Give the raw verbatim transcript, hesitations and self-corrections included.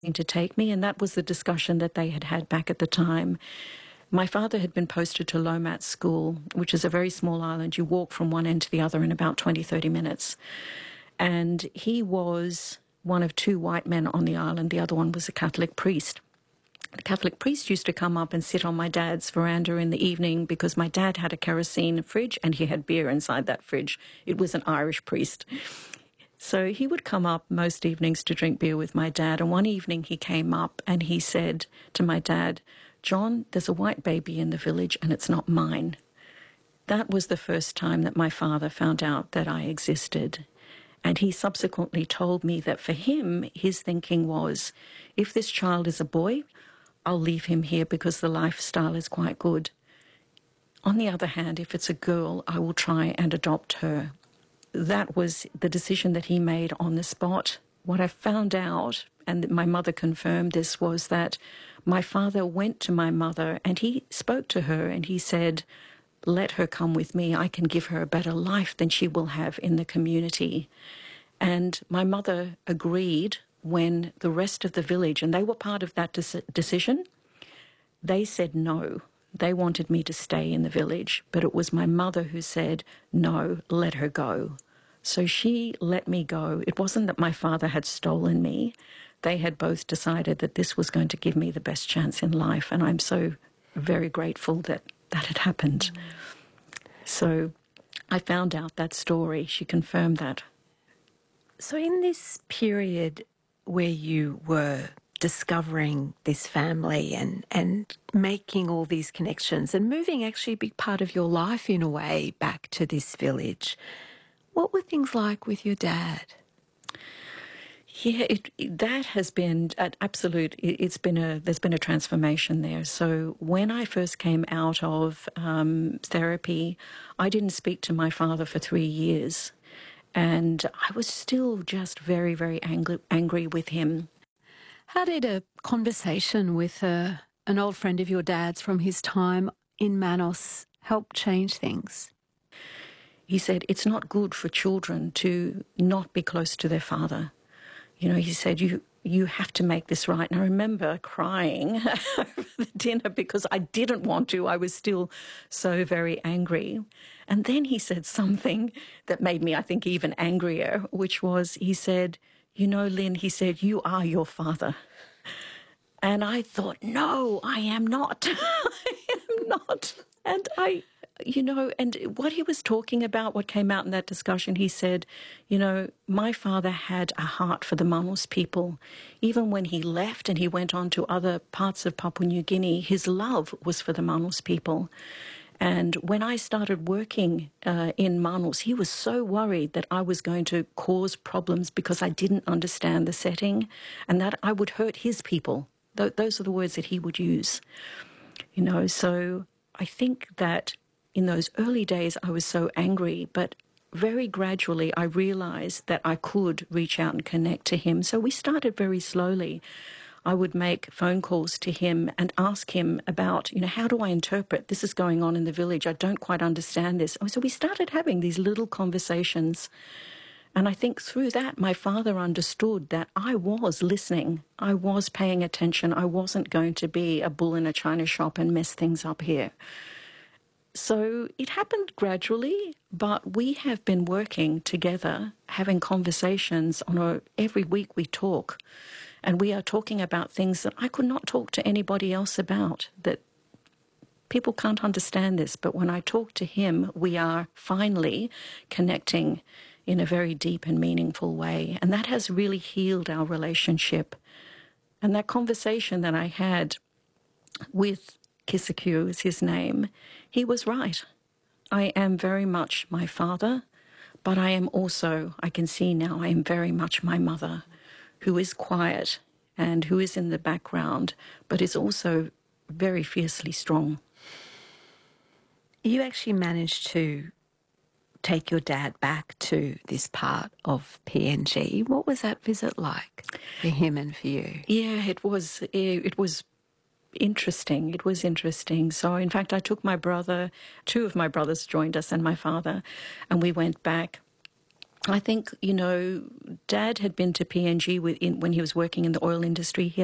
to take me, and that was the discussion that they had had back at the time. My father had been posted to Lomat School, which is a very small island. You walk from one end to the other in about twenty, thirty minutes. And he was one of two white men on the island. The other one was a Catholic priest. The Catholic priest used to come up and sit on my dad's veranda in the evening because my dad had a kerosene fridge and he had beer inside that fridge. It was an Irish priest. So he would come up most evenings to drink beer with my dad. And one evening he came up and he said to my dad, "John, there's a white baby in the village and it's not mine." That was the first time that my father found out that I existed. And he subsequently told me that for him, his thinking was, if this child is a boy, I'll leave him here because the lifestyle is quite good. On the other hand, if it's a girl, I will try and adopt her. That was the decision that he made on the spot. What I found out, and my mother confirmed this, was that my father went to my mother and he spoke to her and he said, "Let her come with me. I can give her a better life than she will have in the community." And my mother agreed when the rest of the village, and they were part of that de- decision, they said no. They wanted me to stay in the village, but it was my mother who said, "No, let her go." So she let me go. It wasn't that my father had stolen me. They had both decided that this was going to give me the best chance in life, and I'm so very grateful that that had happened. Mm. So I found out that story. She confirmed that. So in this period where you were discovering this family and, and making all these connections and moving actually a big part of your life in a way back to this village, what were things like with your dad? Yeah, it, it, that has been an absolute, it, it's been a, there's been a transformation there. So when I first came out of um, therapy, I didn't speak to my father for three years. And I was still just very, very angry, angry with him. How did a conversation with a, an old friend of your dad's from his time in Manos help change things? He said, it's not good for children to not be close to their father. You know, he said, you you have to make this right. And I remember crying over the dinner because I didn't want to. I was still so very angry. And then he said something that made me, I think, even angrier, which was, he said, "You know, Lynn," he said, "you are your father." And I thought, no, I am not. I am not. And I... You know, and what he was talking about, what came out in that discussion, he said, you know, my father had a heart for the Manos people. Even when he left and he went on to other parts of Papua New Guinea, his love was for the Manos people. And when I started working uh, in Manos, he was so worried that I was going to cause problems because I didn't understand the setting and that I would hurt his people. Th- those are the words that he would use. You know, so I think that in those early days, I was so angry, but very gradually I realized that I could reach out and connect to him. So we started very slowly. I would make phone calls to him and ask him about, you know, how do I interpret this is going on in the village? I don't quite understand this. So we started having these little conversations. And I think through that, my father understood that I was listening. I was paying attention. I wasn't going to be a bull in a china shop and mess things up here. So it happened gradually, but we have been working together, having conversations on a, every week we talk, and we are talking about things that I could not talk to anybody else about, that people can't understand this, but when I talk to him, we are finally connecting in a very deep and meaningful way, and that has really healed our relationship. And that conversation that I had with Kisikyu is his name, he was right. I am very much my father, but I am also, I can see now, I am very much my mother, who is quiet and who is in the background, but is also very fiercely strong. You actually managed to take your dad back to this part of P N G. What was that visit like for him and for you? Yeah, it was, it was interesting. It was interesting. So, in fact, I took my brother, two of my brothers joined us and my father, and we went back. I think, you know, Dad had been to P N G with, in, when he was working in the oil industry. He